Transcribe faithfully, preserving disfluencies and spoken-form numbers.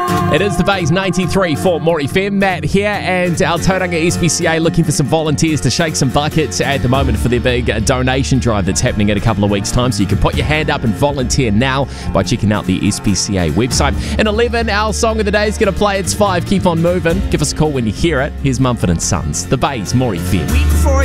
It is the Bays ninety-three for More F M. Matt here, and our Tauranga S P C A looking for some volunteers to shake some buckets at the moment for their big donation drive that's happening in a couple of weeks' time. So you can put your hand up and volunteer now by checking out the S P C A website. In eleven, our song of the day is going to play. It's five. Keep on moving. Give us a call when you hear it. Here's Mumford and Sons. The Bays, More F M.